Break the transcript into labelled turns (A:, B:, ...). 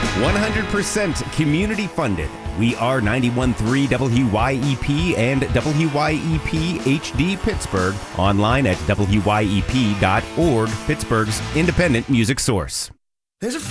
A: 100% community funded. We are 91.3 WYEP and WYEP HD Pittsburgh. Online at WYEP.org, Pittsburgh's independent music source.
B: There's a